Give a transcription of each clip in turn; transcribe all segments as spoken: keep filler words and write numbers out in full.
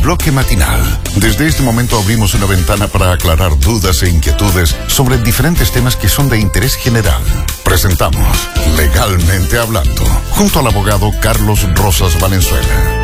bloque matinal. Desde este momento abrimos una ventana para aclarar dudas e inquietudes sobre diferentes temas que son de interés general. Presentamos Legalmente Hablando, junto al abogado Carlos Rosas Valenzuela.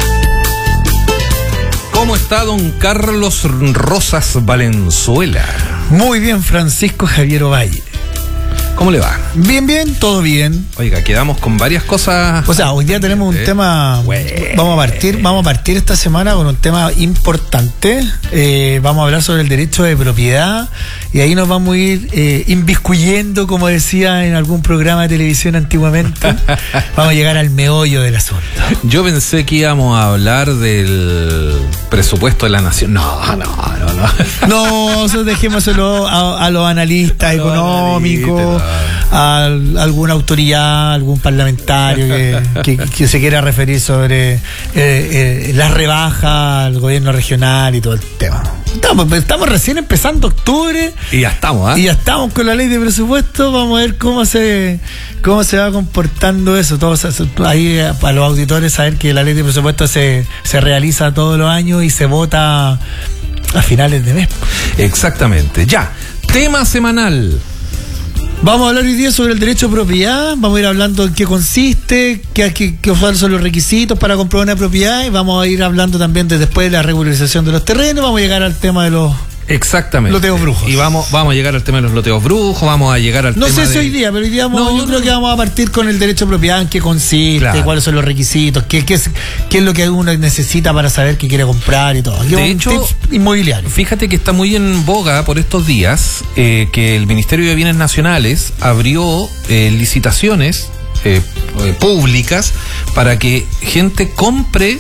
¿Cómo está don Carlos Rosas Valenzuela? Muy bien, Francisco Javier Ovalle. ¿Cómo le va? Bien, bien, todo bien. Oiga, quedamos con varias cosas. O sea, hoy día tenemos un eh, tema. Bueno. Vamos a partir, vamos a partir esta semana con un tema importante. Eh, vamos a hablar sobre el derecho de propiedad y ahí nos vamos a ir eh, inviscuyendo, como decía en algún programa de televisión antiguamente. Vamos a llegar al meollo del asunto. Yo pensé que íbamos a hablar del presupuesto de la nación. No, no, no, no. No, eso dejémoselo a, a los analistas a económicos. Analistas. A alguna autoridad, algún parlamentario que, que, que se quiera referir sobre eh, eh, las rebajas al gobierno regional y todo el tema. Estamos, estamos recién empezando octubre y ya estamos, ¿eh? Y ya estamos con la ley de presupuesto. Vamos a ver cómo se cómo se va comportando eso. Todos ahí para los auditores saber que la ley de presupuesto se, se realiza todos los años y se vota a finales de mes. Exactamente. Ya, tema semanal. Vamos a hablar hoy día sobre el derecho de propiedad, vamos a ir hablando en qué consiste, qué, qué, qué son los requisitos para comprar una propiedad y vamos a ir hablando también de después de la regularización de los terrenos, vamos a llegar al tema de los Exactamente. loteos brujos. Y vamos, vamos a llegar al tema de los loteos brujos, vamos a llegar al no tema sé si de... hoy día, pero hoy día vamos, no, yo creo que vamos a partir con el derecho de propiedad, en qué consiste, claro. Cuáles son los requisitos, qué, qué, es, qué es lo que uno necesita para saber qué quiere comprar y todo. De yo, hecho, tips inmobiliarios. Fíjate que está muy en boga por estos días eh, que el Ministerio de Bienes Nacionales abrió eh, licitaciones eh, eh, públicas para que gente compre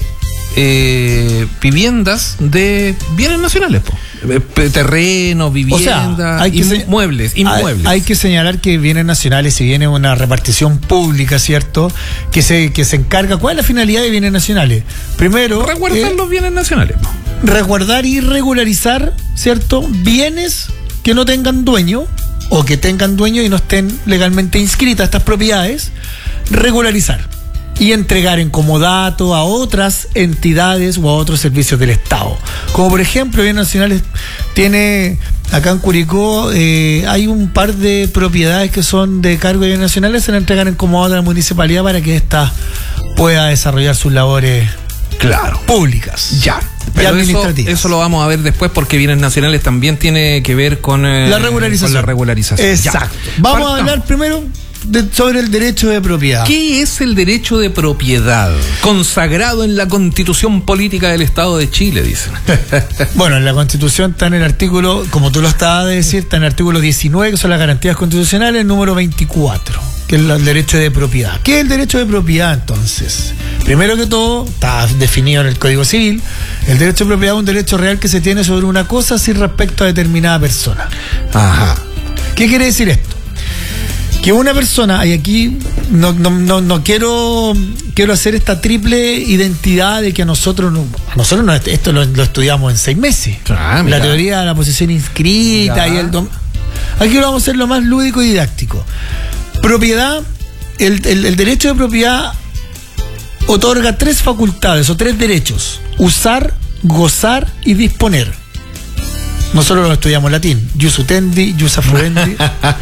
eh, viviendas de bienes nacionales, po. Terrenos, viviendas, o sea, hay que inmuebles, inmuebles. Hay, hay que señalar que bienes nacionales, si viene una repartición pública, ¿cierto? Que se, que se encarga. ¿Cuál es la finalidad de bienes nacionales? Primero, resguardar eh, los bienes nacionales. Resguardar y regularizar, ¿cierto? Bienes que no tengan dueño o que tengan dueño y no estén legalmente inscritas estas propiedades. Regularizar y entregar en comodato a otras entidades o a otros servicios del Estado. Como por ejemplo, Bienes Nacionales tiene, acá en Curicó, eh, hay un par de propiedades que son de cargo de Bienes Nacionales, se le entregan en comodato a la municipalidad para que ésta pueda desarrollar sus labores claro públicas. Ya. Pero administrativas. Eso, eso lo vamos a ver después porque Bienes Nacionales también tiene que ver con, eh, la regularización. Con la regularización. Exacto. Ya. Vamos Partamos. a hablar primero De, sobre el derecho de propiedad. ¿Qué es el derecho de propiedad? Consagrado en la Constitución Política del Estado de Chile, dicen. Bueno, en la Constitución está en el artículo, como tú lo estabas de decir, está en el artículo diecinueve, que son las garantías constitucionales, el número veinticuatro, que es el derecho de propiedad. ¿Qué es el derecho de propiedad, entonces? Primero que todo, está definido en el Código Civil. El derecho de propiedad es un derecho real que se tiene sobre una cosa sin respecto a determinada persona. Ajá. ¿Qué quiere decir esto? Que una persona, y aquí no, no, no, no quiero quiero hacer esta triple identidad de que a nosotros no, a nosotros no, esto lo, lo estudiamos en seis meses. Ah, la teoría de la posesión inscrita ya. y el dom... Aquí lo vamos a hacer lo más lúdico y didáctico. Propiedad, el, el, el derecho de propiedad otorga tres facultades o tres derechos: usar, gozar y disponer. Nosotros lo estudiamos en latín. Jus utendi, jus afluendi.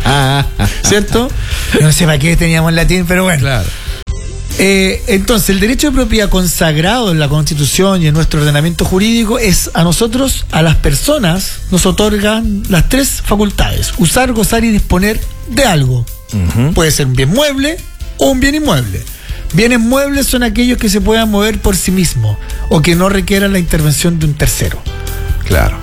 ¿Cierto? No sé para qué teníamos en latín, pero bueno. Claro. Eh, entonces, el derecho de propiedad consagrado en la Constitución y en nuestro ordenamiento jurídico es a nosotros, a las personas, nos otorgan las tres facultades: usar, gozar y disponer de algo. Uh-huh. Puede ser un bien mueble o un bien inmueble. Bienes muebles son aquellos que se puedan mover por sí mismos o que no requieran la intervención de un tercero. Claro.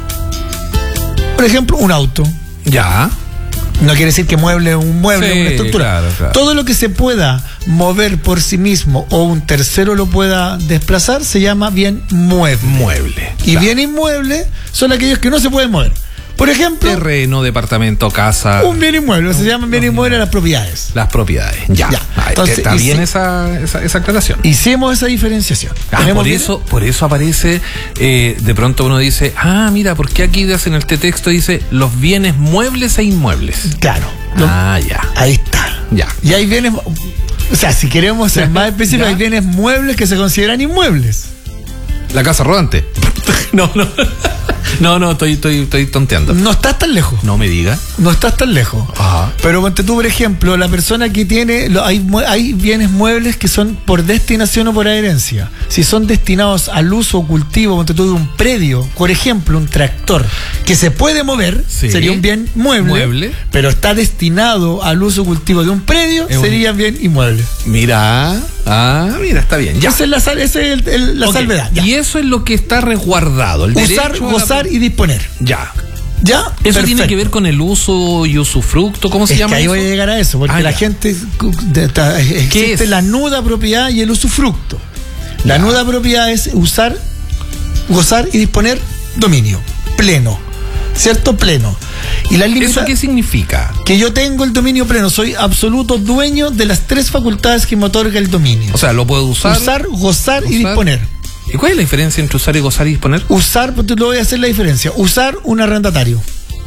Por ejemplo, un auto. Ya. No quiere decir que mueble un mueble, sí, una estructura. Claro, claro. Todo lo que se pueda mover por sí mismo o un tercero lo pueda desplazar se llama bien mueble. Mueble. Y claro. Bien inmueble son aquellos que no se pueden mover. Por ejemplo, terreno, departamento, casa. Un bien inmueble, se llaman bien inmueble las propiedades. Las propiedades, ya. ya. Ay, entonces, está bien esa, esa, esa aclaración. Hicimos esa diferenciación. Ah, por eso, por eso aparece, eh, de pronto uno dice, ah, mira, ¿por qué aquí en este texto dice los bienes muebles e inmuebles? Claro. Ah, ya. Ahí está. Ya. Y hay bienes, o sea, si queremos ser más específicos, hay bienes muebles que se consideran inmuebles. La casa rodante. No, no. No, no, estoy, estoy, estoy tonteando. No estás tan lejos. No me diga. No estás tan lejos. Ajá. Pero ponte tú, por ejemplo, la persona que tiene, lo- hay, mue- hay bienes muebles que son por destinación o por herencia. Si son destinados al uso o cultivo, ponte tú, de un predio, por ejemplo, un tractor que se puede mover, Sí. sería un bien mueble, Mueble. pero está destinado al uso o cultivo de un predio, Es un- sería bien inmueble. Mira. Ah, mira, está bien. Ya. Esa es la, sal- esa es el- el- la Ok. salvedad. Ya. Y eso es lo que está resguardado. El Usar, derecho a la- gozar y disponer. Ya. ¿Ya? Eso Perfecto. tiene que ver con el uso y usufructo, ¿cómo se Es llama que ahí eso? voy a llegar a eso, porque Ah, la ya. gente de- ta- existe es? la nuda propiedad y el usufructo. La Ya. nuda propiedad es usar, gozar y disponer dominio pleno, ¿cierto? Pleno. Y la ¿Eso limita qué significa? que yo tengo el dominio pleno, soy absoluto dueño de las tres facultades que me otorga el dominio. O sea, lo puedo usar. usar, gozar y usar. disponer. ¿Y cuál es la diferencia entre usar y gozar y disponer? Usar, pues te lo voy a hacer la diferencia. Usar un arrendatario.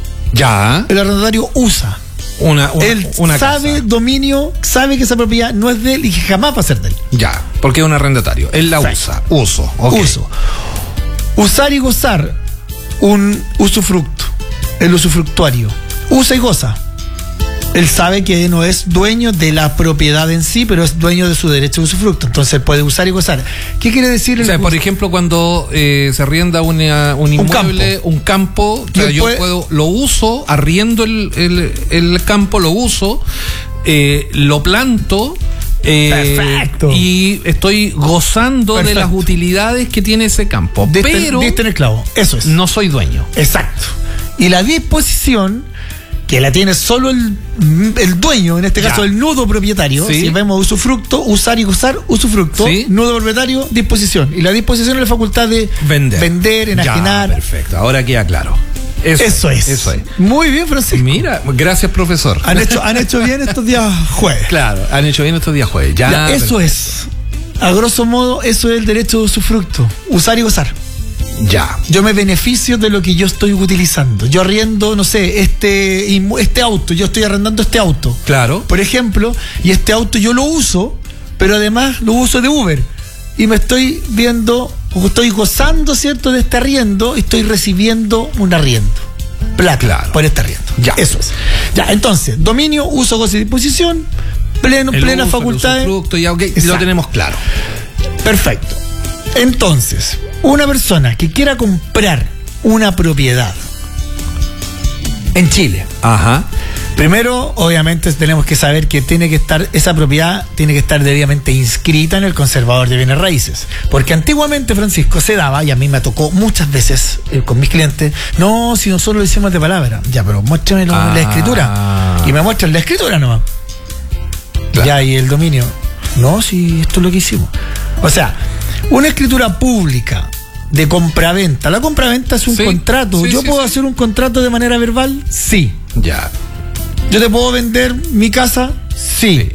Ya. El arrendatario usa. Una, una, Él una sabe casa. dominio, sabe que esa propiedad no es de él y que jamás va a ser de él. Ya. Porque es un arrendatario. Él la Exacto. usa. Uso. ok. Uso. Usar y gozar un usufructo. El usufructuario. Usa y goza. Él sabe que no es dueño de la propiedad en sí, pero es dueño de su derecho de usufructo. Entonces puede usar y gozar. ¿Qué quiere decir O el sea, por us- ejemplo, cuando eh, se arrienda una- un inmueble, un campo, o sea, Y yo puede- puedo, lo uso, arriendo el, el, el campo, lo uso, eh, lo planto. eh, Perfecto. Y estoy gozando de Perfecto. las utilidades que tiene ese campo. Diste- pero diste en el clavo. Eso es. no soy dueño. Exacto. Y la disposición, que la tiene solo el, el dueño, en este Ya. caso el nudo propietario, Sí. si vemos usufructo, usar y gozar, usufructo, Sí. nudo propietario, disposición. Y la disposición es la facultad de Vender. vender, enajenar. Ya, perfecto. Ahora queda claro. Eso, Eso es. Eso es. Muy bien, Francisco. Mira, gracias, profesor. Han hecho, han hecho bien estos días jueves. Claro, han hecho bien estos días jueves. Ya, Ya, eso es. A grosso modo, eso es el derecho de usufructo. Usar y gozar. Ya. Yo me beneficio de lo que yo estoy utilizando. Yo arriendo, no sé, este, inmu- este auto. Yo estoy arrendando este auto. Claro. Por ejemplo, y este auto yo lo uso, pero además lo uso de Uber. Y me estoy viendo, o estoy gozando, ¿cierto?, de este arriendo, y estoy recibiendo un arriendo. Plata Claro. por este arriendo. Ya. Eso es. Ya, entonces, dominio, uso, goce y disposición, pleno, El plena uso, el facultad. usufructo, ya, ok, lo Exacto. tenemos claro. Perfecto. Entonces, una persona que quiera comprar una propiedad en Chile, Ajá. primero, obviamente, tenemos que saber que tiene que estar, esa propiedad tiene que estar debidamente inscrita en el conservador de bienes raíces. Porque antiguamente, Francisco, se daba, y a mí me tocó muchas veces eh, con mis clientes, no, si nosotros lo hicimos de palabra, ya, pero muéstrame lo- Ah. la escritura. Y me muestran la escritura nomás. Claro. Ya, y el dominio. No, si esto es lo que hicimos. O sea, una escritura pública de compraventa. La compraventa es un Sí, contrato. sí, ¿Yo sí, puedo sí. hacer un contrato de manera verbal? Sí. Ya. ¿Yo te puedo vender mi casa? Sí.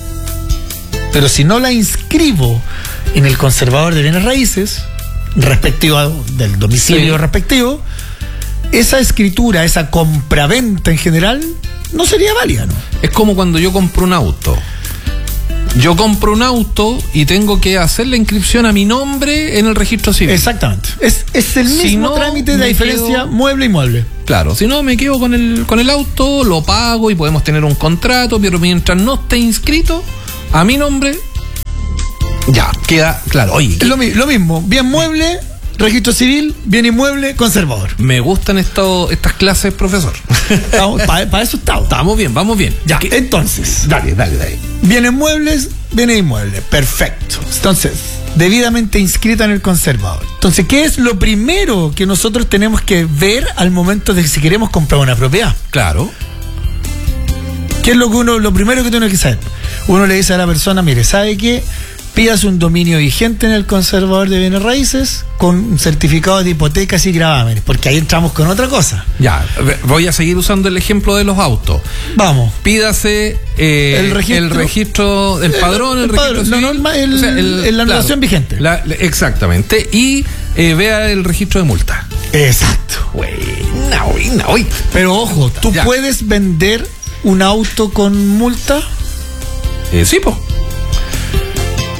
Pero si no la inscribo en el conservador de bienes raíces, respectivo a- del domicilio Sí. respectivo, esa escritura, esa compraventa en general, no sería válida, ¿no? Es como cuando yo compro un auto. Yo compro un auto y tengo que hacer la inscripción a mi nombre en el registro civil. Exactamente. Es, es el Si mismo no, trámite de la me diferencia quedo- mueble y mueble. Claro, si no me quedo con el, con el auto, lo pago y podemos tener un contrato, pero mientras no esté inscrito a mi nombre, ya, queda claro. Oye, Es lo, mi- lo mismo. Bien mueble, registro civil, bien inmueble, conservador. me gustan esto, estas clases, profesor. Para eso estamos. Estamos bien, vamos bien. Ya, ¿Qué? entonces, Dale, dale, dale. bienes muebles, bienes inmuebles. Perfecto. Entonces, debidamente inscrita en el conservador. Entonces, ¿qué es lo primero que nosotros tenemos que ver al momento de si queremos comprar una propiedad? Claro. ¿Qué es lo que uno, lo primero que tiene que saber? Uno le dice a la persona, mire, ¿sabe qué? Pídase un dominio vigente en el conservador de bienes raíces con un certificado de hipotecas y gravámenes, porque ahí entramos con otra cosa. Ya, voy a seguir usando el ejemplo de los autos. Vamos. Pídase eh, El registro. el registro, el padrón, el, El registro padrón, la civil, norma, el- el- la anulación vigente. La- la- exactamente. Y eh, vea el registro de multa. Exacto. Buena, buena, uy. Pero ojo, ¿tú Ya. puedes vender un auto con multa? Eh, sí, po.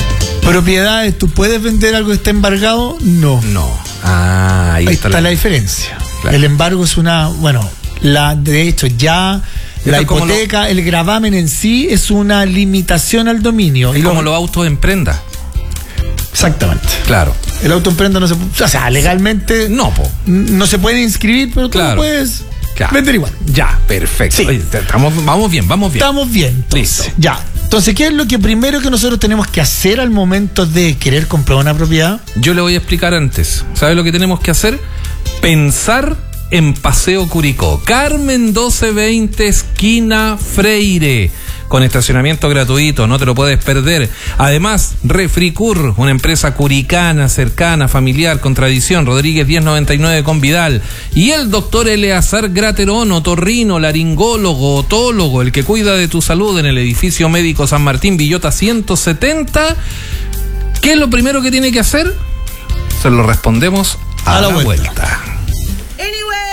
Propiedades, ¿tú puedes vender algo que está embargado? No. No. Ah, ahí, Ahí está, está la, la diferencia. Claro. El embargo es una, bueno, la de hecho ya la es como hipoteca, lo, el gravamen en sí es una limitación al dominio. Es y como lo, los autos en prenda. Exactamente. Claro. El auto en prenda no se, o sea, legalmente no, po. no se puede inscribir, pero claro. tú lo puedes claro. vender igual. Ya, perfecto. Sí. Oye, estamos, vamos bien, vamos bien. Estamos bien. Entonces, listo. Ya. Entonces, ¿qué es lo que primero que nosotros tenemos que hacer al momento de querer comprar una propiedad? Yo le voy a explicar antes. ¿Sabe lo que tenemos que hacer? Pensar en Paseo Curicó. Carmen doce veinte, esquina Freire. Con estacionamiento gratuito, no te lo puedes perder. Además, Refricur, una empresa curicana, cercana, familiar, con tradición, Rodríguez diez noventa y nueve con Vidal. Y el doctor Eleazar Graterón, otorrino, laringólogo, otólogo, el que cuida de tu salud en el edificio médico San Martín, Villota ciento setenta. ¿Qué es lo primero que tiene que hacer? Se lo respondemos a, a la, la vuelta. vuelta. Anyway.